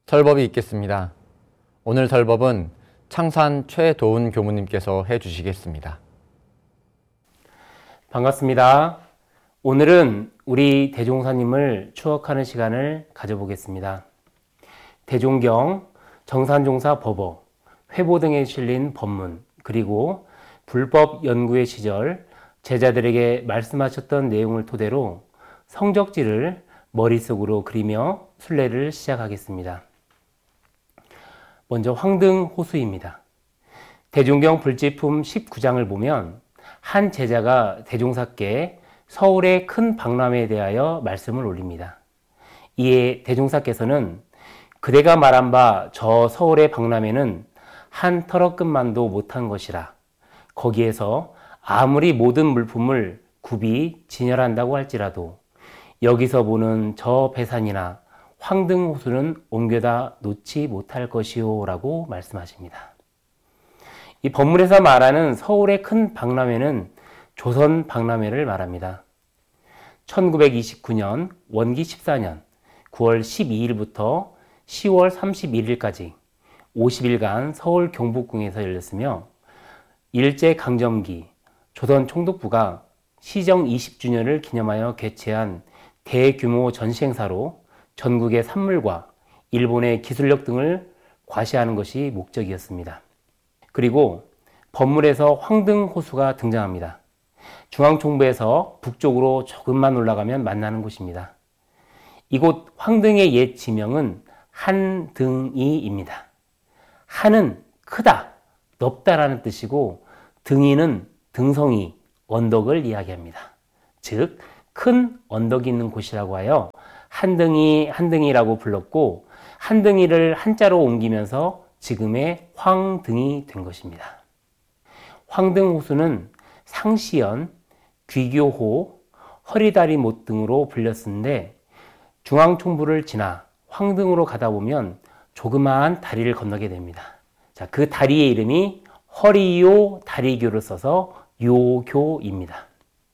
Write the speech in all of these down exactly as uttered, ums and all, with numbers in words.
설법이 있겠습니다. 오늘 설법은 창산 최도훈 교무님께서 해주시겠습니다. 반갑습니다. 오늘은 우리 대종사님을 추억하는 시간을 가져보겠습니다. 대종경, 정산종사 법어, 회보 등에 실린 법문, 그리고 불법 연구의 시절 제자들에게 말씀하셨던 내용을 토대로 성적지를 머릿속으로 그리며 순례를 시작하겠습니다. 먼저 황등호수입니다. 대종경 불지품 십구 장을 보면 한 제자가 대종사께 서울의 큰 박람회에 대하여 말씀을 올립니다. 이에 대종사께서는 그대가 말한 바 저 서울의 박람회는 한 털어끝만도 못한 것이라. 거기에서 아무리 모든 물품을 굽이 진열한다고 할지라도 여기서 보는 저 배산이나 황등호수는 옮겨다 놓지 못할 것이요 라고 말씀하십니다. 이 법문에서 말하는 서울의 큰 박람회는 조선 박람회를 말합니다. 천구백이십구 년 원기 십사 년 구월 십이일부터 시월 삼십일일까지 오십 일간 서울 경복궁에서 열렸으며 일제강점기 조선 총독부가 시정 이십 주년을 기념하여 개최한 대규모 전시행사로 전국의 산물과 일본의 기술력 등을 과시하는 것이 목적이었습니다. 그리고 법문에서 황등호수가 등장합니다. 중앙총부에서 북쪽으로 조금만 올라가면 만나는 곳입니다. 이곳 황등의 옛 지명은 한등이입니다. 한은 크다, 넓다라는 뜻이고 등이는 등성이, 언덕을 이야기합니다. 즉, 큰 언덕이 있는 곳이라고 하여 한등이 한등이라고 불렀고 한등이를 한자로 옮기면서 지금의 황등이 된 것입니다. 황등호수는 상시연, 귀교호, 허리다리못 등으로 불렸는데 중앙총부를 지나 황등으로 가다 보면 조그마한 다리를 건너게 됩니다. 자, 그 다리의 이름이 허리요 다리교를 써서 요교입니다.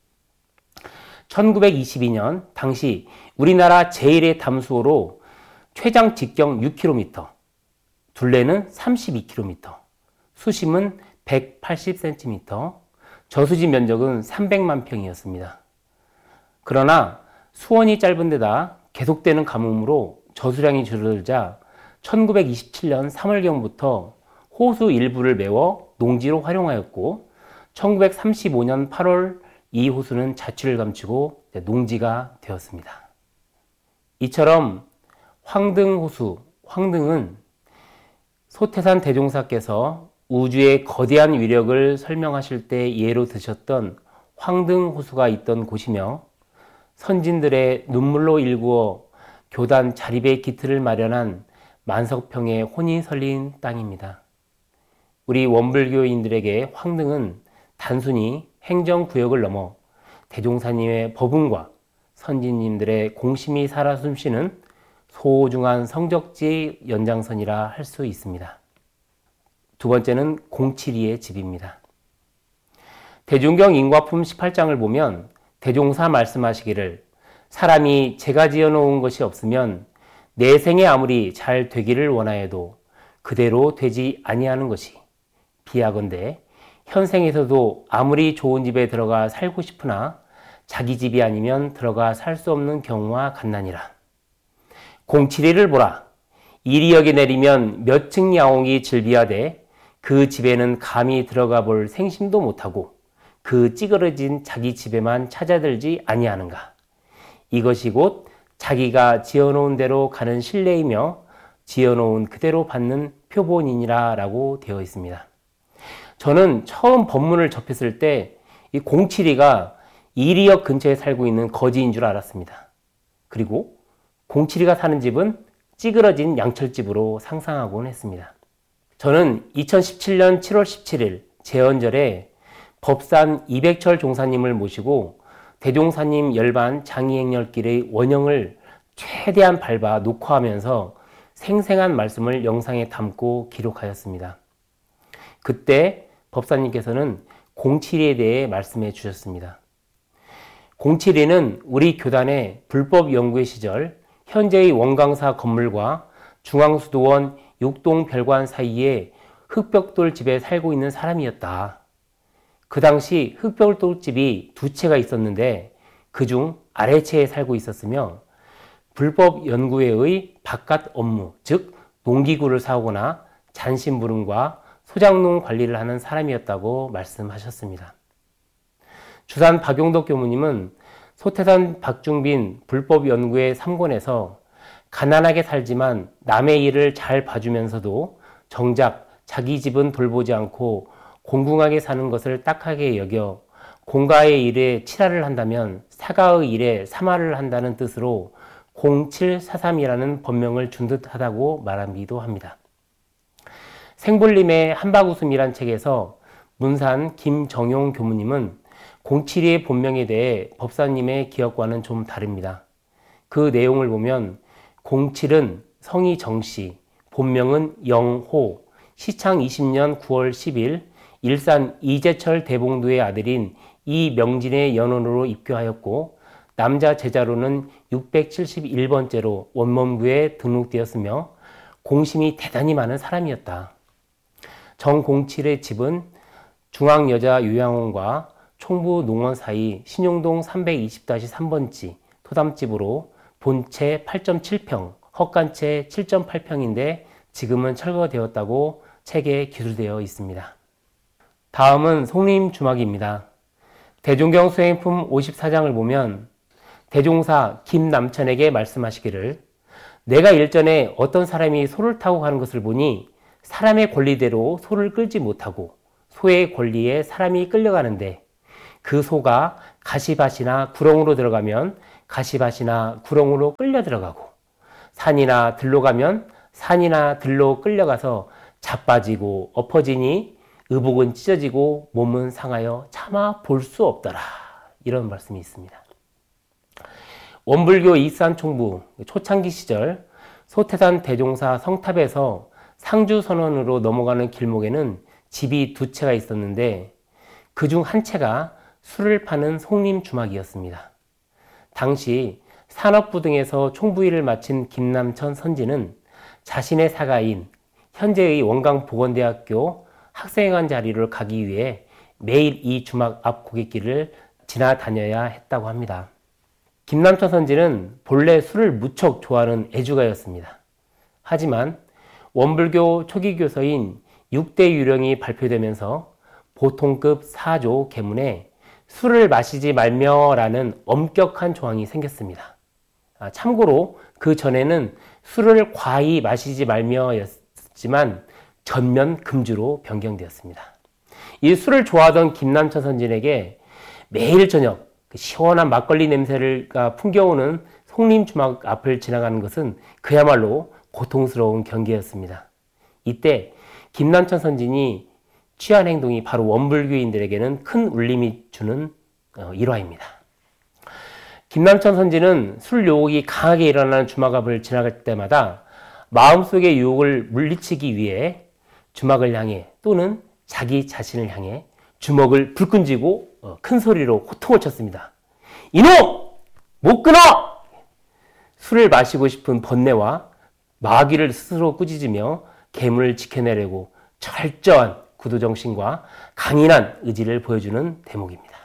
천구백이십이 년 당시 우리나라 제일의 담수호로 최장 직경 육 킬로미터, 둘레는 삼십이 킬로미터, 수심은 백팔십 센티미터, 저수지 면적은 삼백만 평이었습니다. 그러나 수원이 짧은 데다 계속되는 가뭄으로 저수량이 줄어들자 천구백이십칠 년 삼월경부터 호수 일부를 메워 농지로 활용하였고 천구백삼십오 년 팔월 이 호수는 자취를 감추고 농지가 되었습니다. 이처럼 황등호수, 황등은 소태산 대종사께서 우주의 거대한 위력을 설명하실 때 예로 드셨던 황등호수가 있던 곳이며 선진들의 눈물로 일구어 교단 자립의 기틀을 마련한 만석평의 혼이 설린 땅입니다. 우리 원불교인들에게 황등은 단순히 행정구역을 넘어 대종사님의 법운과 선진님들의 공심이 살아 숨쉬는 소중한 성적지 연장선이라 할 수 있습니다. 두 번째는 공칠이의 집입니다. 대종경 인과품 십팔 장을 보면 대종사 말씀하시기를 사람이 제가 지어놓은 것이 없으면 내 생에 아무리 잘 되기를 원하여도 그대로 되지 아니하는 것이 비하건대 현생에서도 아무리 좋은 집에 들어가 살고 싶으나 자기 집이 아니면 들어가 살 수 없는 경우와 같나니라. 공칠이를 보라. 이리역에 내리면 몇 층 야옹이 즐비하되 그 집에는 감히 들어가 볼 생심도 못하고 그 찌그러진 자기 집에만 찾아들지 아니하는가. 이것이 곧 자기가 지어놓은 대로 가는 신뢰이며 지어놓은 그대로 받는 표본이니라 라고 되어 있습니다. 저는 처음 법문을 접했을 때 이 공칠이가 이리역 근처에 살고 있는 거지인 줄 알았습니다. 그리고 공칠이가 사는 집은 찌그러진 양철집으로 상상하곤 했습니다. 저는 이천십칠 년 칠월 십칠일 제헌절에 법산 이백철 종사님을 모시고 대종사님 열반 장이행렬길의 원형을 최대한 밟아 녹화하면서 생생한 말씀을 영상에 담고 기록하였습니다. 그때 법사님께서는 공칠이에 대해 말씀해 주셨습니다. 공칠이는 우리 교단의 불법 연구의 시절 현재의 원광사 건물과 중앙수도원 육동별관 사이에 흑벽돌 집에 살고 있는 사람이었다. 그 당시 흑벽돌 집이 두 채가 있었는데 그중 아래채에 살고 있었으며 불법 연구회의 바깥 업무, 즉 농기구를 사오거나 잔심부름과 소장농 관리를 하는 사람이었다고 말씀하셨습니다. 주산 박용덕 교무님은 소태산 박중빈 불법 연구회 삼 권에서 가난하게 살지만 남의 일을 잘 봐주면서도 정작 자기 집은 돌보지 않고 공공하게 사는 것을 딱하게 여겨 공가의 일에 칠하를 한다면 사가의 일에 삼하를 한다는 뜻으로 공칠사삼이라는 법명을 준 듯하다고 말하기도 합니다. 생불림의 한박웃음이란 책에서 문산 김정용 교무님은 공칠이의 본명에 대해 법사님의 기억과는 좀 다릅니다. 그 내용을 보면 공칠은 성이 정씨, 본명은 영호, 시창 이십 년 구월 십일 일산 이재철 대봉도의 아들인 이명진의 연원으로 입교하였고 남자 제자로는 육백칠십일 번째로 원문부에 등록되었으며 공심이 대단히 많은 사람이었다. 정공칠의 집은 중앙여자요양원과 총부농원 사이 신용동 삼백이십 삼 번지 토담집으로 본채 팔 점 칠 평, 헛간채 칠 점 팔 평인데 지금은 철거되었다고 책에 기술되어 있습니다. 다음은 송림주막입니다. 대종경 수행품 오십사 장을 보면 대종사 김남천에게 말씀하시기를 내가 일전에 어떤 사람이 소를 타고 가는 것을 보니 사람의 권리대로 소를 끌지 못하고 소의 권리에 사람이 끌려가는데 그 소가 가시밭이나 구렁으로 들어가면 가시밭이나 구렁으로 끌려 들어가고 산이나 들로 가면 산이나 들로 끌려가서 자빠지고 엎어지니 의복은 찢어지고 몸은 상하여 차마 볼 수 없더라. 이런 말씀이 있습니다. 원불교 이산총부 초창기 시절 소태산 대종사 성탑에서 상주선원으로 넘어가는 길목에는 집이 두 채가 있었는데 그중 한 채가 술을 파는 송림주막이었습니다. 당시 산업부 등에서 총부일을 마친 김남천 선지는 자신의 사가인 현재의 원광보건대학교 학생회관 자리를 가기 위해 매일 이 주막 앞 고갯길을 지나다녀야 했다고 합니다. 김남천 선지는 본래 술을 무척 좋아하는 애주가였습니다. 하지만 원불교 초기 교서인 육 대 유령이 발표되면서 보통급 사조 계문에 술을 마시지 말며라는 엄격한 조항이 생겼습니다. 아, 참고로 그 전에는 술을 과히 마시지 말며였지만 전면 금주로 변경되었습니다. 이 술을 좋아하던 김남천 선진에게 매일 저녁 그 시원한 막걸리 냄새를 풍겨오는 송림주막 앞을 지나가는 것은 그야말로 고통스러운 경계였습니다. 이때 김남천 선진이 취한 행동이 바로 원불교인들에게는 큰 울림이 주는 일화입니다. 김남천 선지는 술 유혹이 강하게 일어나는 주막 앞을 지나갈 때마다 마음속의 유혹을 물리치기 위해 주막을 향해 또는 자기 자신을 향해 주먹을 불끈 쥐고 큰 소리로 호통을 쳤습니다. 이놈! 못 끊어! 술을 마시고 싶은 번뇌와 마귀를 스스로 꾸짖으며 계문을 지켜내려고 철저한 구두정신과 강인한 의지를 보여주는 대목입니다.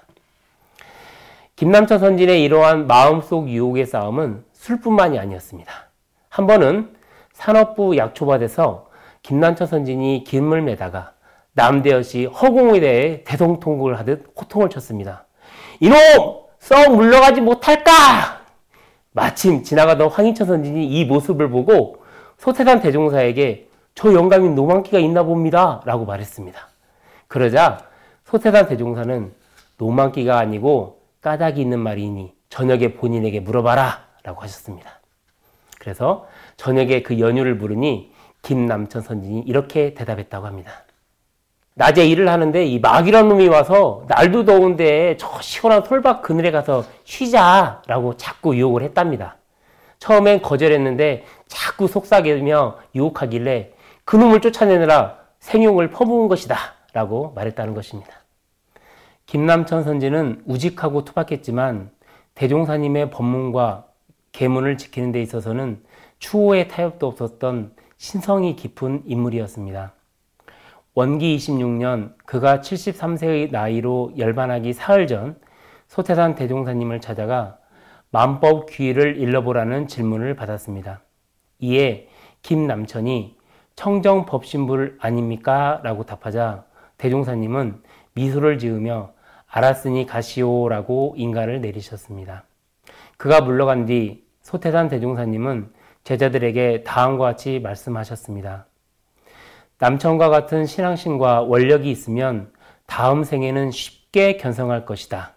김남천 선진의 이러한 마음속 유혹의 싸움은 술뿐만이 아니었습니다. 한 번은 산업부 약초밭에서 김남천 선진이 김을 매다가 남대여시 허공에 대해 대성통곡을 하듯 호통을 쳤습니다. 이놈! 썩 물러가지 못할까! 마침 지나가던 황인천 선진이 이 모습을 보고 소태산 대종사에게 저 영감인 노망기가 있나 봅니다 라고 말했습니다. 그러자 소태산 대종사는 노망기가 아니고 까닭이 있는 말이니 저녁에 본인에게 물어봐라 라고 하셨습니다. 그래서 저녁에 그 연유를 물으니 김남천 선진이 이렇게 대답했다고 합니다. 낮에 일을 하는데 이 마귀란 놈이 와서 날도 더운데 저 시원한 솔밭 그늘에 가서 쉬자라고 자꾸 유혹을 했답니다. 처음엔 거절했는데 자꾸 속삭이며 유혹하길래 그놈을 쫓아내느라 생용을 퍼부은 것이다 라고 말했다는 것입니다. 김남천 선지는 우직하고 투박했지만 대종사님의 법문과 계문을 지키는 데 있어서는 추호의 타협도 없었던 신성이 깊은 인물이었습니다. 원기 이십육 년 그가 칠십삼 세의 나이로 열반하기 사흘 전 소태산 대종사님을 찾아가 만법 귀의를 일러보라는 질문을 받았습니다. 이에 김남천이 청정법신불 아닙니까? 라고 답하자 대종사님은 미소를 지으며 알았으니 가시오 라고 인가를 내리셨습니다. 그가 물러간 뒤 소태산 대종사님은 제자들에게 다음과 같이 말씀하셨습니다. 남천과 같은 신앙심과 원력이 있으면 다음 생에는 쉽게 견성할 것이다.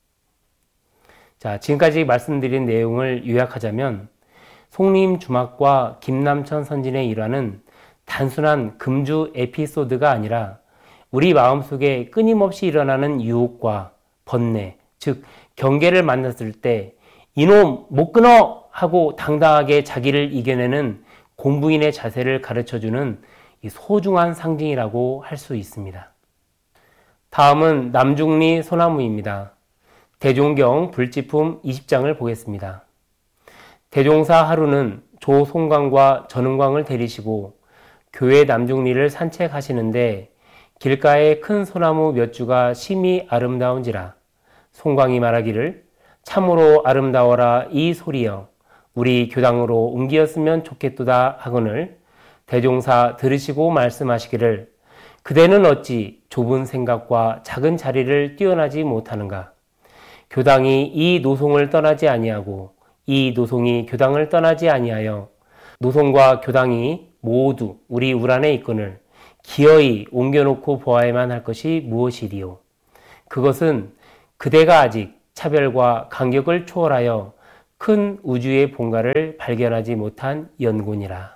자, 지금까지 말씀드린 내용을 요약하자면 송림주막과 김남천 선진의 일화는 단순한 금주 에피소드가 아니라 우리 마음속에 끊임없이 일어나는 유혹과 번뇌, 즉 경계를 만났을 때 이놈 못 끊어! 하고 당당하게 자기를 이겨내는 공부인의 자세를 가르쳐주는 소중한 상징이라고 할 수 있습니다. 다음은 남중리 소나무입니다. 대종경 불지품 이십 장을 보겠습니다. 대종사 하루는 조송광과 전은광을 데리시고 교회 남중리를 산책하시는데 길가에 큰 소나무 몇 주가 심히 아름다운지라 송광이 말하기를 참으로 아름다워라 이 소리여 우리 교당으로 옮기었으면 좋겠도다 하거늘 대종사 들으시고 말씀하시기를 그대는 어찌 좁은 생각과 작은 자리를 뛰어나지 못하는가? 교당이 이 노송을 떠나지 아니하고 이 노송이 교당을 떠나지 아니하여 노송과 교당이 모두 우리 우란에 있거늘 기어이 옮겨놓고 보아야만 할 것이 무엇이리요? 그것은 그대가 아직 차별과 간격을 초월하여 큰 우주의 본가를 발견하지 못한 연곤이라.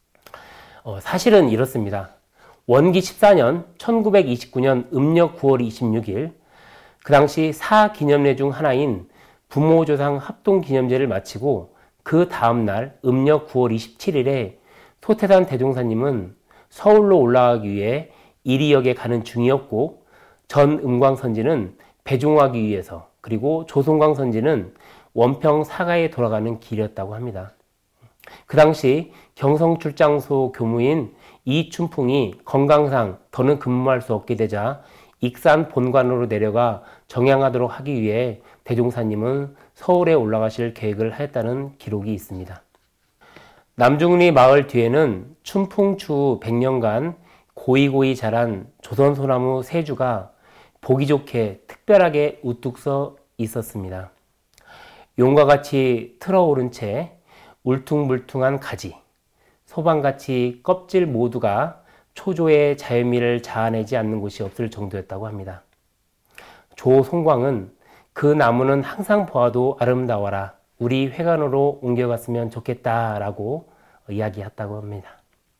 어, 사실은 이렇습니다. 원기 십사 년 천구백이십구 년 음력 구월 이십육일 그 당시 사 기념례 중 하나인 부모조상 합동기념제를 마치고 그 다음날 음력 구월 이십칠일에 소태산 대종사님은 서울로 올라가기 위해 이리역에 가는 중이었고 전음광 선지는 배종하기 위해서 그리고 조송광 선지는 원평 사가에 돌아가는 길이었다고 합니다. 그 당시 경성출장소 교무인 이춘풍이 건강상 더는 근무할 수 없게 되자 익산 본관으로 내려가 정양하도록 하기 위해 대종사님은 서울에 올라가실 계획을 하였다는 기록이 있습니다. 남중리 마을 뒤에는 춘풍 추후 백 년간 고이고이 자란 조선소나무 세 주가 보기 좋게 특별하게 우뚝 서 있었습니다. 용과 같이 틀어오른 채 울퉁불퉁한 가지, 소방같이 껍질 모두가 초조의 자연미를 자아내지 않는 곳이 없을 정도였다고 합니다. 조송광은 그 나무는 항상 보아도 아름다워라. 우리 회관으로 옮겨갔으면 좋겠다라고 이야기했다고 합니다.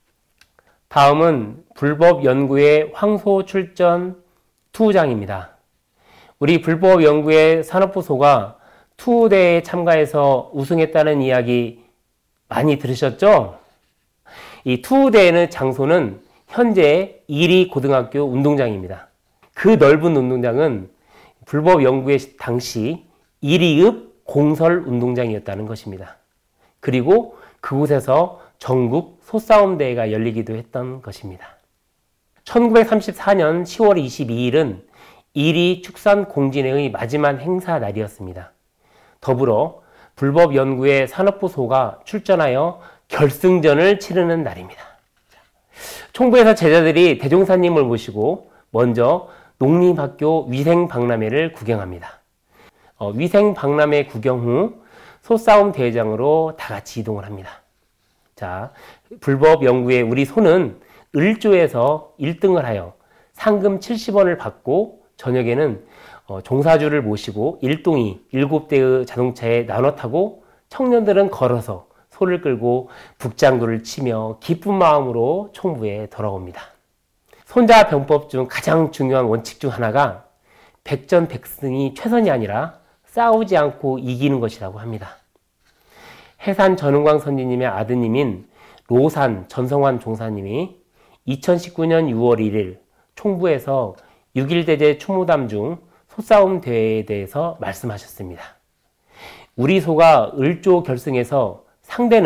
다음은 불법연구의 황소출전 투우장입니다. 우리 불법연구의 산업부소가 투우대회에 참가해서 우승했다는 이야기 많이 들으셨죠? 이 투우대회는 장소는 현재 이리 고등학교 운동장입니다. 그 넓은 운동장은 불법연구의 당시 이리읍 공설 운동장이었다는 것입니다. 그리고 그곳에서 전국 소싸움 대회가 열리기도 했던 것입니다. 천구백삼십사 년 시월 이십이일은 이리 축산공진회의 마지막 행사 날이었습니다. 더불어 불법연구의 산업부소가 출전하여 결승전을 치르는 날입니다. 총부에서 제자들이 대종사님을 모시고 먼저 농림학교 위생박람회를 구경합니다. 어, 위생박람회 구경 후 소싸움 대회장으로 다 같이 이동을 합니다. 자, 불법연구의 우리 소는 을조에서 일 등을 하여 상금 칠십 원을 받고 저녁에는 어, 종사주를 모시고 일동이 일곱 대의 자동차에 나눠 타고 청년들은 걸어서 소를 끌고 북장구를 치며 기쁜 마음으로 총부에 돌아옵니다. 손자병법 중 가장 중요한 원칙 중 하나가 백전백승이 최선이 아니라 싸우지 않고 이기는 것이라고 합니다. 해산 전은광 선지님의 아드님인 로산 전성환 종사님이 이천십구 년 유월 일일 총부에서 육일대제 추모담 중 소싸움 대회에 대해서 말씀하셨습니다. 우리 소가 을조 결승에서 상대는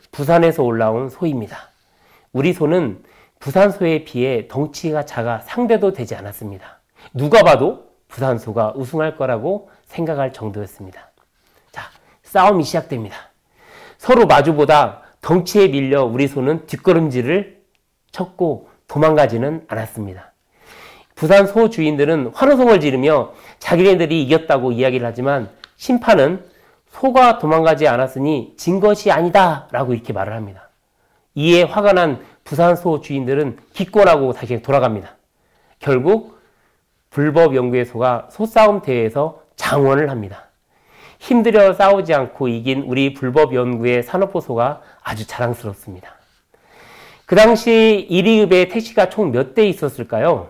부산에서 올라온 소입니다. 우리 소는 부산 소에 비해 덩치가 작아 상대도 되지 않았습니다. 누가 봐도 부산 소가 우승할 거라고 생각할 정도였습니다. 자, 싸움이 시작됩니다. 서로 마주보다 덩치에 밀려 우리 소는 뒷걸음질을 쳤고 도망가지는 않았습니다. 부산 소 주인들은 환호성을 지르며 자기네들이 이겼다고 이야기를 하지만 심판은 소가 도망가지 않았으니 진 것이 아니다 라고 이렇게 말을 합니다. 이에 화가 난 부산 소 주인들은 기권하고 다시 돌아갑니다. 결국 불법 연구의 소가 소싸움 대회에서 장원을 합니다. 힘들여 싸우지 않고 이긴 우리 불법 연구의 산업보 소가 아주 자랑스럽습니다. 그 당시 일 위급의 택시가 총 몇 대 있었을까요?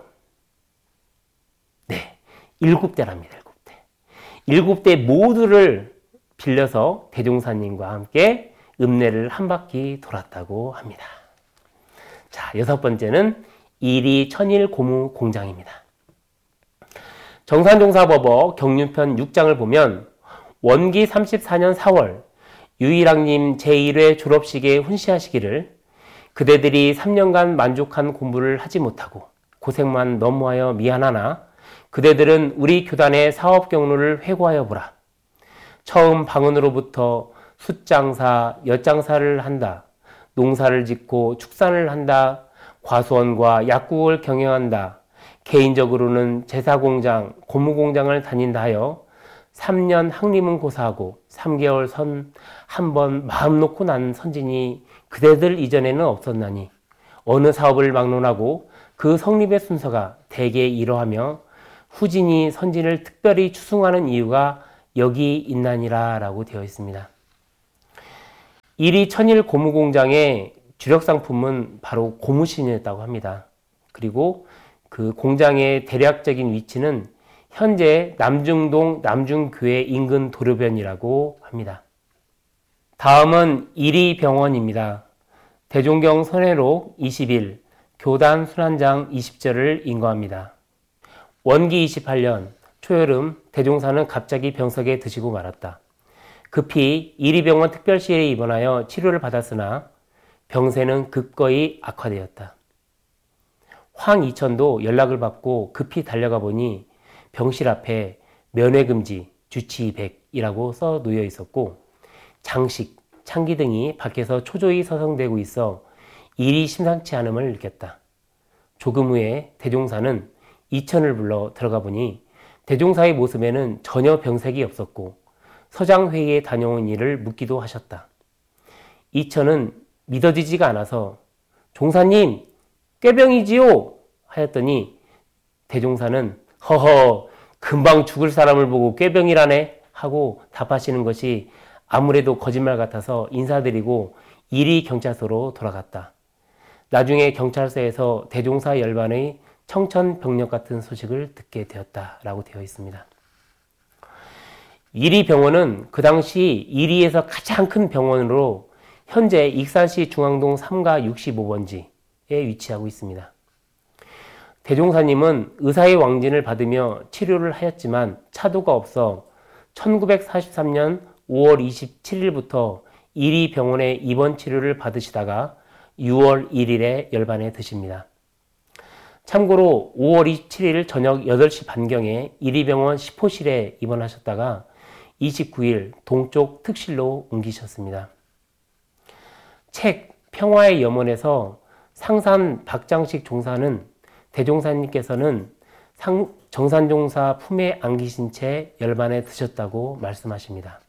네, 일곱 대랍니다. 일곱 대. 일곱 대 모두를 빌려서 대종사님과 함께 읍내를 한 바퀴 돌았다고 합니다. 자, 여섯 번째는 일이 천일 고무 공장입니다. 정산종사법어 경륜편 육 장을 보면 원기 삼십사 년 사월 유일학님 제일 회 졸업식에 훈시하시기를 그대들이 삼 년간 만족한 공부를 하지 못하고 고생만 너무하여 미안하나 그대들은 우리 교단의 사업 경로를 회고하여 보라. 처음 방언으로부터 숫장사, 엿장사를 한다. 농사를 짓고 축산을 한다. 과수원과 약국을 경영한다. 개인적으로는 제사공장, 고무공장을 다닌다 하여 삼 년 학림은 고사하고 삼 개월 선 한 번 마음 놓고 난 선진이 그대들 이전에는 없었나니 어느 사업을 막론하고 그 성립의 순서가 대개 이러하며 후진이 선진을 특별히 추승하는 이유가 여기 있나니라 라고 되어 있습니다. 일이 천일 고무공장의 주력 상품은 바로 고무신이었다고 합니다. 그리고 그 공장의 대략적인 위치는 현재 남중동 남중교회 인근 도로변이라고 합니다. 다음은 일이병원입니다. 대종경 선회록 이십 일, 교단 순환장 이십 절을 인거합니다. 원기 이십팔 년 초여름 대종사는 갑자기 병석에 드시고 말았다. 급히 일이병원 특별시에 입원하여 치료를 받았으나 병세는 극거히 악화되었다. 황이천도 연락을 받고 급히 달려가 보니 병실 앞에 면회금지, 주치 백이라고 써 놓여 있었고 장식, 창기 등이 밖에서 초조히 서성대고 있어 일이 심상치 않음을 느꼈다. 조금 후에 대종사는 이천을 불러 들어가 보니 대종사의 모습에는 전혀 병색이 없었고 서장회의에 다녀온 일을 묻기도 하셨다. 이천은 믿어지지가 않아서 종사님 꾀병이지요 하였더니 대종사는 허허 금방 죽을 사람을 보고 꾀병이라네 하고 답하시는 것이 아무래도 거짓말 같아서 인사드리고 일이 경찰서로 돌아갔다. 나중에 경찰서에서 대종사 열반의 청천벽력 같은 소식을 듣게 되었다라고 되어 있습니다. 일이병원은 그 당시 일이에서 가장 큰 병원으로 현재 익산시 중앙동 삼가 육십오 번지에 위치하고 있습니다. 대종사님은 의사의 왕진을 받으며 치료를 하였지만 차도가 없어 천구백사십삼 년 오월 이십칠일부터 일이병원에 입원 치료를 받으시다가 유월 일일에 열반에 드십니다. 참고로 오월 이십칠일 저녁 여덟 시 반경에 일이병원 십 호실에 입원하셨다가 이십구일 동쪽 특실로 옮기셨습니다. 책 평화의 염원에서 상산 박장식 종사는 대종사님께서는 상, 정산종사 품에 안기신 채 열반에 드셨다고 말씀하십니다.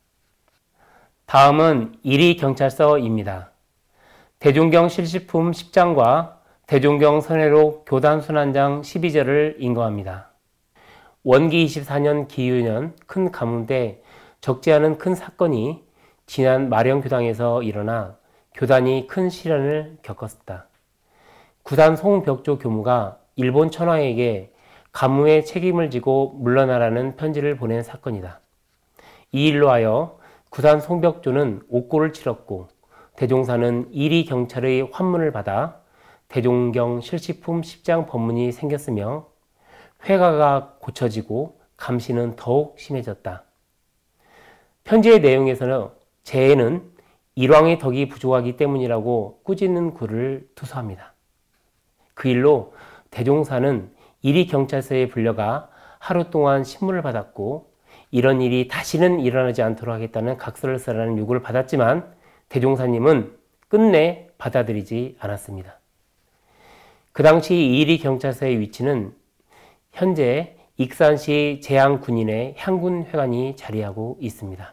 다음은 일이경찰서입니다. 대종경 실시품 십 장과 대종경 선회록 교단 순환장 십이 절을 인거합니다. 원기 이십사 년 기유년 큰 가뭄 때 적지 않은 큰 사건이 지난 마령교당에서 일어나 교단이 큰 시련을 겪었다. 구산 송벽조 교무가 일본 천황에게 가뭄의 책임을 지고 물러나라는 편지를 보낸 사건이다. 이 일로 하여 구산 송벽조는 옥고를 치렀고 대종사는 일이 경찰의 환문을 받아 대종경 실시품 십 장 법문이 생겼으며 회가가 고쳐지고 감시는 더욱 심해졌다. 편지의 내용에서는 재해는 일왕의 덕이 부족하기 때문이라고 꾸짖는 글을 투서합니다. 그 일로 대종사는 이리 경찰서에 불려가 하루 동안 신문을 받았고 이런 일이 다시는 일어나지 않도록 하겠다는 각서를 쓰라는 요구를 받았지만 대종사님은 끝내 받아들이지 않았습니다. 그 당시 이리 경찰서의 위치는 현재 익산시 제양군인의 향군회관이 자리하고 있습니다.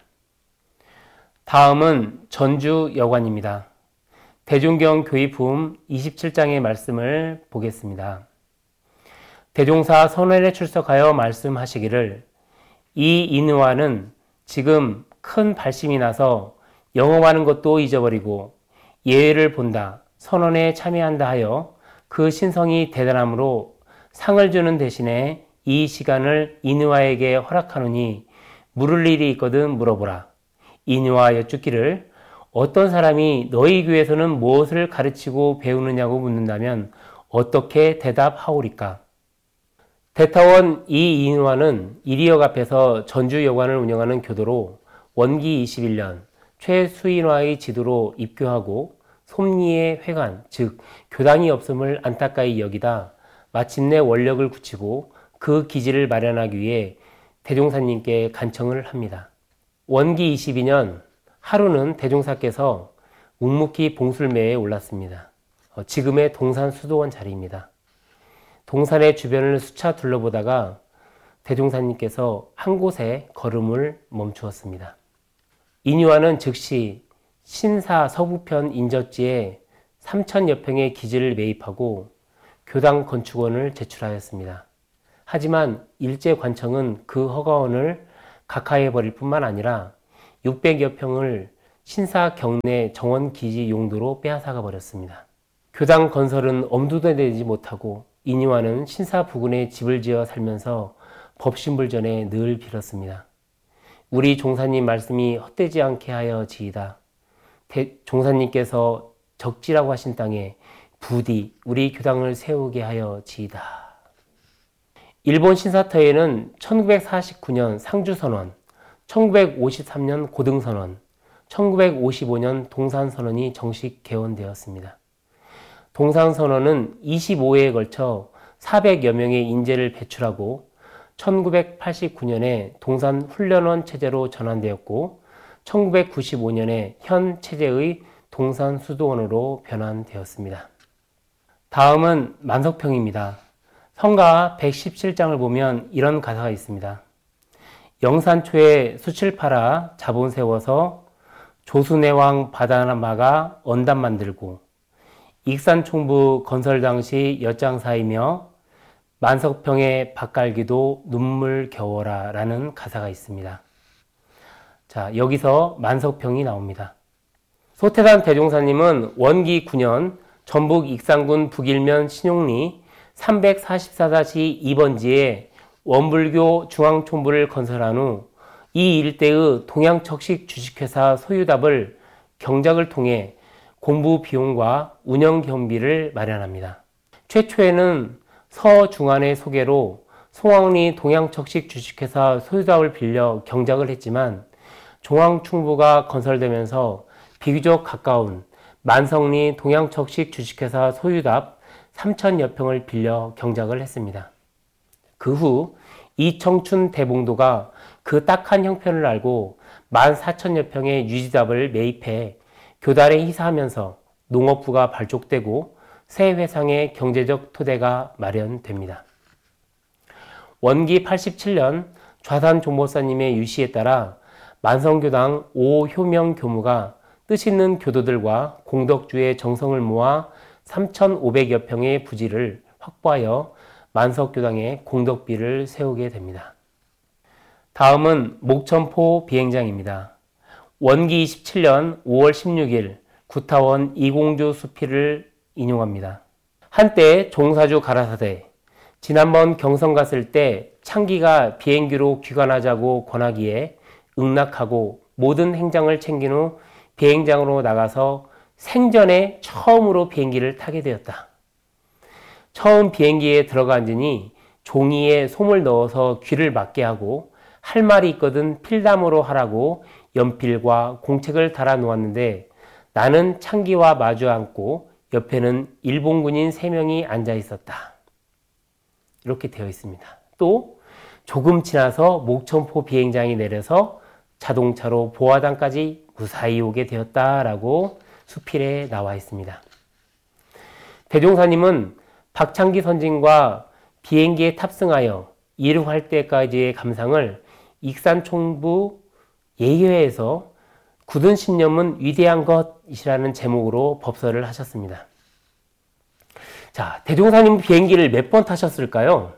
다음은 전주여관입니다. 대종경 교의품 이십칠 장의 말씀을 보겠습니다. 대종사 선원에 출석하여 말씀하시기를 이 인의와는 지금 큰 발심이 나서 영업하는 것도 잊어버리고 예외를 본다, 선언에 참여한다 하여 그 신성이 대단함으로 상을 주는 대신에 이 시간을 인의와에게 허락하노니 물을 일이 있거든 물어보라. 인의와 여쭙기를 어떤 사람이 너희 교회에서는 무엇을 가르치고 배우느냐고 묻는다면 어떻게 대답하오리까? 대타원 이 인의와는 이리역 앞에서 전주여관을 운영하는 교도로 원기 이십일 년 최수인화의 지도로 입교하고 솜리의 회관, 즉 교당이 없음을 안타까이 여기다 마침내 원력을 굳히고 그 기지를 마련하기 위해 대종사님께 간청을 합니다. 원기 이십이 년 하루는 대종사께서 묵묵히 봉술매에 올랐습니다. 지금의 동산 수도원 자리입니다. 동산의 주변을 수차 둘러보다가 대종사님께서 한 곳에 걸음을 멈추었습니다. 인의와는 즉시 신사 서부편 인접지에 삼천여 평의 기지를 매입하고 교당 건축원을 제출하였습니다. 하지만 일제관청은 그 허가원을 각하해버릴 뿐만 아니라 육백여 평을 신사 경내 정원기지 용도로 빼앗아가 버렸습니다. 교당 건설은 엄두도 내지 못하고 인의와는 신사 부근에 집을 지어 살면서 법신불전에 늘 빌었습니다. 우리 종사님 말씀이 헛되지 않게 하여 지이다. 대, 종사님께서 적지라고 하신 땅에 부디 우리 교당을 세우게 하여 지이다. 일본 신사터에는 천구백사십구 년 상주선언, 천구백오십삼 년 고등선언, 천구백오십오 년 동산선언이 정식 개원되었습니다. 동산선언은 이십오 회에 걸쳐 사백여 명의 인재를 배출하고 천구백팔십구 년에 동산훈련원 체제로 전환되었고 천구백구십오 년에 현 체제의 동산수도원으로 변환되었습니다. 다음은 만석평입니다. 성가 백십칠 장을 보면 이런 가사가 있습니다. 영산초에 수칠 팔아 자본 세워서 조수내왕 바다마가 언담 만들고 익산총부 건설 당시 엿장사이며 만석평의 밭갈기도 눈물 겨워라 라는 가사가 있습니다. 자, 여기서 만석평이 나옵니다. 소태산 대종사님은 원기 구 년 전북 익산군 북일면 신용리 삼백사십사 이 번지에 원불교 중앙총부를 건설한 후 이 일대의 동양척식 주식회사 소유답을 경작을 통해 공부 비용과 운영 경비를 마련합니다. 최초에는 서중안의 소개로 송황리 동양척식 주식회사 소유답을 빌려 경작을 했지만 중앙충부가 건설되면서 비교적 가까운 만성리 동양척식 주식회사 소유답 삼천여 평을 빌려 경작을 했습니다. 그 후 이청춘 대봉도가 그 딱한 형편을 알고 만 사천여 평의 유지답을 매입해 교단에 희사하면서 농업부가 발족되고 새 회상의 경제적 토대가 마련됩니다. 원기 팔십칠 년 좌산 종보사님의 유시에 따라 만성교당 오효명 교무가 뜻있는 교도들과 공덕주의 정성을 모아 삼천오백여 평의 부지를 확보하여 만석교당에 공덕비를 세우게 됩니다. 다음은 목천포 비행장입니다. 원기 이십칠 년 오월 십육일 구타원 이공주 수필을 인용합니다. 한때 종사주 가라사대, 지난번 경성 갔을 때 창기가 비행기로 귀관하자고 권하기에 응낙하고 모든 행장을 챙긴 후 비행장으로 나가서 생전에 처음으로 비행기를 타게 되었다. 처음 비행기에 들어가 앉으니 종이에 솜을 넣어서 귀를 막게 하고 할 말이 있거든 필담으로 하라고 연필과 공책을 달아 놓았는데 나는 창기와 마주 앉고 옆에는 일본군인 세 명이 앉아 있었다. 이렇게 되어 있습니다. 또 조금 지나서 목천포 비행장이 내려서 자동차로 보화당까지 무사히 오게 되었다라고 수필에 나와 있습니다. 대종사님은 박창기 선진과 비행기에 탑승하여 이륙할 때까지의 감상을 익산총부 예회에서 굳은 신념은 위대한 것이라는 제목으로 법설을 하셨습니다. 자, 대종사님 비행기를 몇 번 타셨을까요?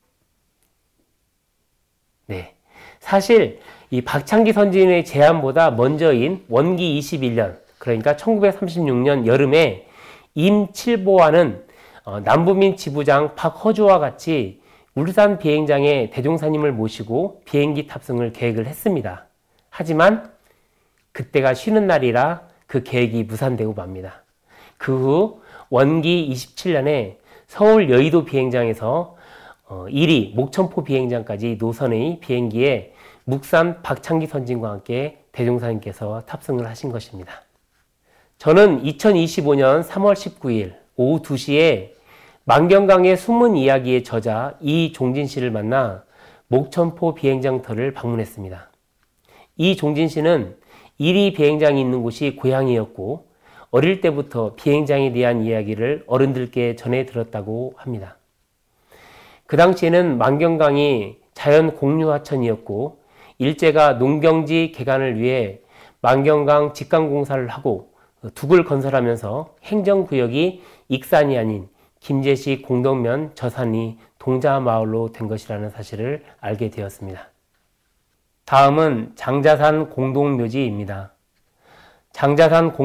네. 사실 이 박창기 선진의 제안보다 먼저인 원기 이십일 년, 그러니까 천구백삼십육 년 여름에 임칠보와는 어, 남부민 지부장 박허주와 같이 울산 비행장에 대종사님을 모시고 비행기 탑승을 계획을 했습니다. 하지만 그때가 쉬는 날이라 그 계획이 무산되고 맙니다. 그 후 원기 이십칠 년에 서울 여의도 비행장에서 어, 일 위 목천포 비행장까지 노선의 비행기에 묵산 박창기 선진과 함께 대종사님께서 탑승을 하신 것입니다. 저는 이천이십오 년 삼월 십구일 오후 두 시에 만경강의 숨은 이야기의 저자 이종진 씨를 만나 목천포 비행장터를 방문했습니다. 이종진 씨는 일 위 비행장이 있는 곳이 고향이었고 어릴 때부터 비행장에 대한 이야기를 어른들께 전해 들었다고 합니다. 그 당시에는 만경강이 자연 공유하천이었고 일제가 농경지 개간을 위해 만경강 직강공사를 하고 둑을 건설하면서 행정구역이 익산이 아닌 김제시 공덕면 저산이 동자마을로 된 것이라는 사실을 알게 되었습니다. 다음은 장자산 공동묘지입니다. 장자산 공